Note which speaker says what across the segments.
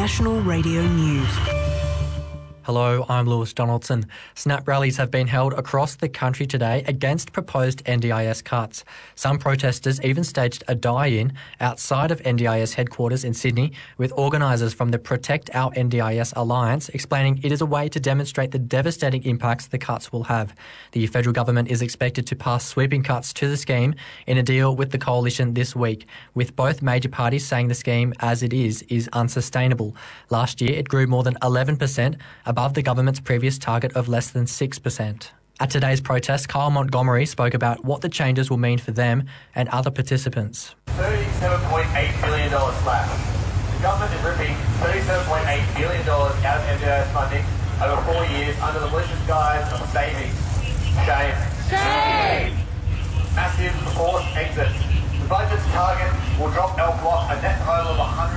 Speaker 1: National Radio News.
Speaker 2: Hello, I'm Lewis Donaldson. Snap rallies have been held across the country today against proposed NDIS cuts. Some protesters even staged a die-in outside of NDIS headquarters in Sydney, with organisers from the Protect Our NDIS Alliance explaining it is a way to demonstrate the devastating impacts the cuts will have. The federal government is expected to pass sweeping cuts to the scheme in a deal with the coalition this week, with both major parties saying the scheme as it is unsustainable. Last year it grew more than 11%, above the government's previous target of less than 6%. At today's protest, Kyle Montgomery spoke about what the changes will mean for them and other participants.
Speaker 3: $37.8 billion slash. The government is ripping $37.8 billion out of NDIS funding over 4 years under the malicious guise of saving. Shame. Shame! Massive forced exits. The budget's target will drop our block a net total of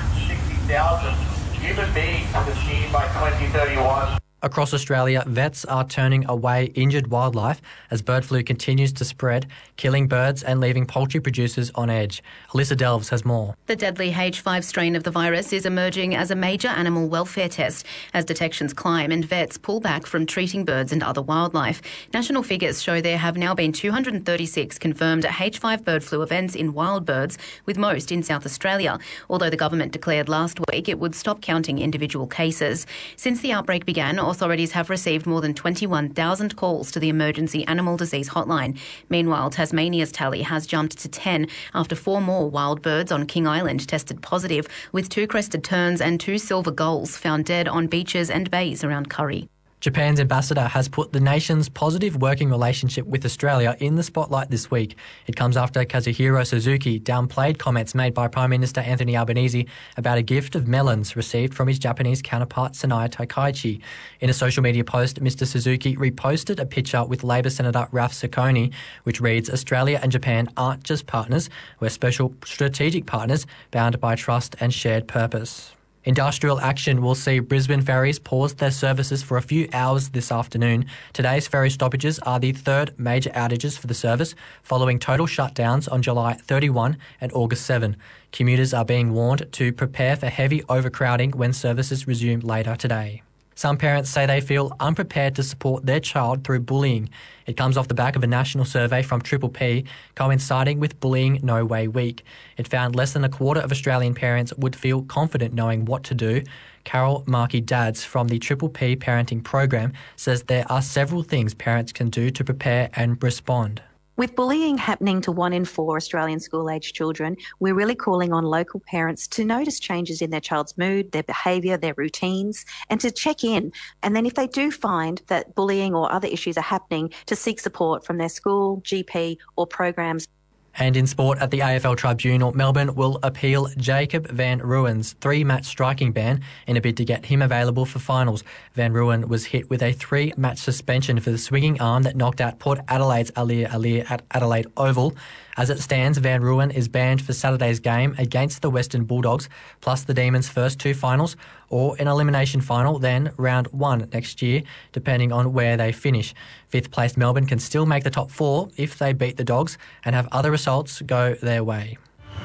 Speaker 3: 160,000 human beings from the scheme by 2031.
Speaker 2: Across Australia, vets are turning away injured wildlife as bird flu continues to spread, killing birds and leaving poultry producers on edge. Alyssa Delves has more.
Speaker 4: The deadly H5 strain of the virus is emerging as a major animal welfare test as detections climb and vets pull back from treating birds and other wildlife. National figures show there have now been 236 confirmed H5 bird flu events in wild birds, with most in South Australia, although the government declared last week it would stop counting individual cases. Since the outbreak began, authorities have received more than 21,000 calls to the Emergency Animal Disease Hotline. Meanwhile, Tasmania's tally has jumped to 10 after 4 more wild birds on King Island tested positive, with 2 crested terns and 2 silver gulls found dead on beaches and bays around Curry.
Speaker 2: Japan's ambassador has put the nation's positive working relationship with Australia in the spotlight this week. It comes after Kazuhiro Suzuki downplayed comments made by Prime Minister Anthony Albanese about a gift of melons received from his Japanese counterpart Sanaya Takaichi. In a social media post, Mr Suzuki reposted a picture with Labor Senator Ralph Ciccone, which reads, "Australia and Japan aren't just partners, we're special strategic partners bound by trust and shared purpose." Industrial action will see Brisbane ferries pause their services for a few hours this afternoon. Today's ferry stoppages are the third major outages for the service, following total shutdowns on July 31 and August 7. Commuters are being warned to prepare for heavy overcrowding when services resume later today. Some parents say they feel unprepared to support their child through bullying. It comes off the back of a national survey from Triple P coinciding with Bullying No Way Week. It found less than a quarter of Australian parents would feel confident knowing what to do. Carol Markey-Dadds from the Triple P parenting program says there are several things parents can do to prepare and respond.
Speaker 5: With bullying happening to 1 in 4 Australian school-aged children, we're really calling on local parents to notice changes in their child's mood, their behaviour, their routines, and to check in. And then if they do find that bullying or other issues are happening, to seek support from their school, GP or programs.
Speaker 2: And in sport, at the AFL Tribunal, Melbourne will appeal Jacob van Rooyen's 3-match striking ban in a bid to get him available for finals. Van Rooyen was hit with a 3-match suspension for the swinging arm that knocked out Port Adelaide's Aliir at Adelaide Oval. As it stands, Van Rooyen is banned for Saturday's game against the Western Bulldogs, plus the Demons' first 2 finals, or an elimination final, then round 1 next year, depending on where they finish. 5th-placed Melbourne can still make the top 4 if they beat the Dogs and have other results go their way.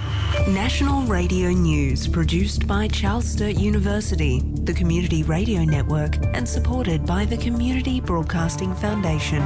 Speaker 1: National Radio News, produced by Charles Sturt University, the Community Radio Network, and supported by the Community Broadcasting Foundation.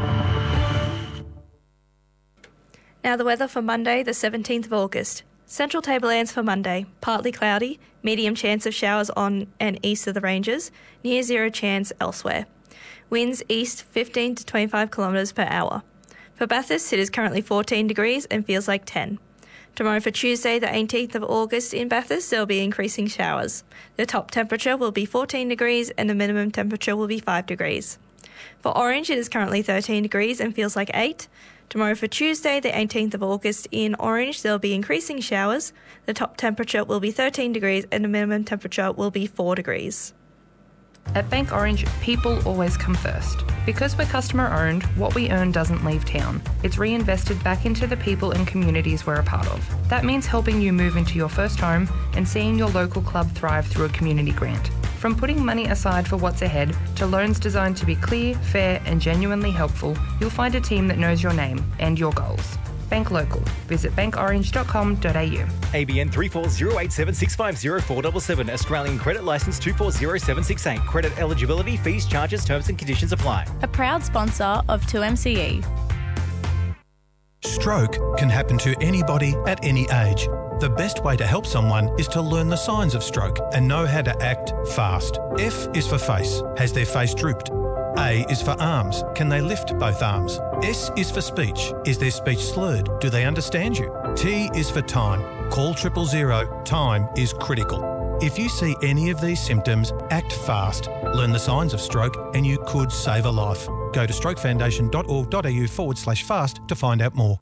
Speaker 6: Now the weather for Monday, the 17th of August. Central Tablelands for Monday, partly cloudy, medium chance of showers on and east of the ranges, near 0 chance elsewhere. Winds east 15 to 25 kilometres per hour. For Bathurst, it is currently 14 degrees and feels like 10. Tomorrow for Tuesday, the 18th of August in Bathurst, there will be increasing showers. The top temperature will be 14 degrees and the minimum temperature will be 5 degrees. For Orange, it is currently 13 degrees and feels like 8. Tomorrow for Tuesday, the 18th of August in Orange, there will be increasing showers. The top temperature will be 13 degrees and the minimum temperature will be 4 degrees.
Speaker 7: At Bank Orange, people always come first. Because we're customer owned, what we earn doesn't leave town. It's reinvested back into the people and communities we're a part of. That means helping you move into your first home and seeing your local club thrive through a community grant. From putting money aside for what's ahead to loans designed to be clear, fair and genuinely helpful, you'll find a team that knows your name and your goals. Bank local. Visit bankorange.com.au.
Speaker 8: ABN 340876504777. Australian credit licence 240768. Credit eligibility, fees, charges, terms and conditions apply.
Speaker 9: A proud sponsor of 2MCE.
Speaker 10: Stroke can happen to anybody at any age. The best way to help someone is to learn the signs of stroke and know how to act fast. F is for face. Has their face drooped? A is for arms. Can they lift both arms? S is for speech. Is their speech slurred? Do they understand you? T is for time. Call 000. Time is critical. If you see any of these symptoms, act fast. Learn the signs of stroke and you could save a life. Go to strokefoundation.org.au/fast to find out more.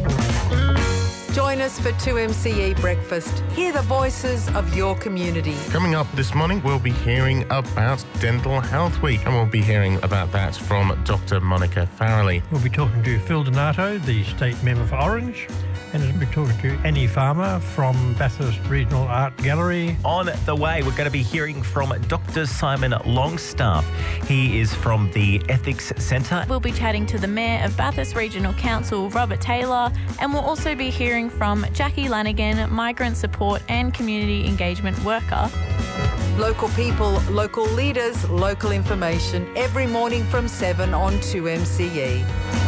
Speaker 11: Join us for 2MCE Breakfast. Hear the voices of your community.
Speaker 12: Coming up this morning, we'll be hearing about Dental Health Week, and we'll be hearing about that from Dr. Monica Farrelly.
Speaker 13: We'll be talking to Phil Donato, the State Member for Orange, and we'll be talking to Annie Farmer from Bathurst Regional Art Gallery.
Speaker 8: On the way, we're going to be hearing from Dr. Simon Longstaff. He is from the Ethics Centre.
Speaker 9: We'll be chatting to the Mayor of Bathurst Regional Council, Robert Taylor, and we'll also be hearing from Jackie Lanigan, migrant support and community engagement worker.
Speaker 11: Local people, local leaders, local information every morning from 7 on 2MCE.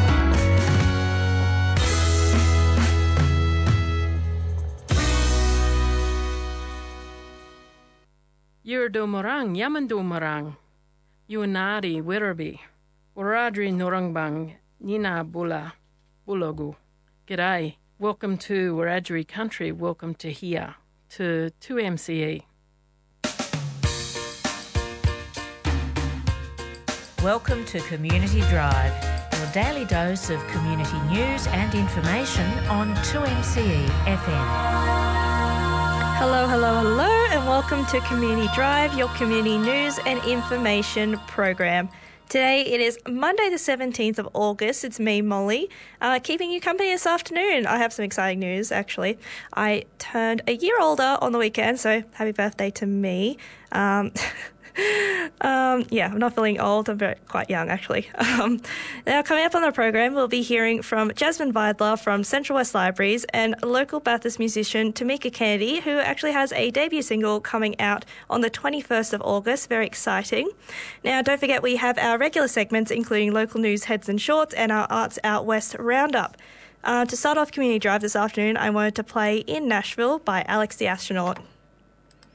Speaker 14: Yurdomarang, Yamandomarang, Yunari, Wirraby, Wiradri Norangbang, Nina Bula, Bulogu. G'day. Welcome to Wiradjuri country. Welcome to here, to 2MCE.
Speaker 15: Welcome to Community Drive, your daily dose of community news and information on 2MCE FM.
Speaker 6: Hello, hello, hello, and welcome to Community Drive, your community news and information program. Today it is Monday the 17th of August. It's me, Molly, keeping you company this afternoon. I have some exciting news, actually. I turned a year older on the weekend, so happy birthday to me. I'm not feeling old. I'm quite young, actually. Now, coming up on the program, we'll be hearing from Jasmine Vidler from Central West Libraries and local Bathurst musician Tamika Kennedy, who actually has a debut single coming out on the 21st of August. Very exciting. Now, don't forget we have our regular segments, including local news, heads and shorts, and our Arts Out West roundup. To start off Community Drive this afternoon, I wanted to play In Nashville by Alex the Astronaut.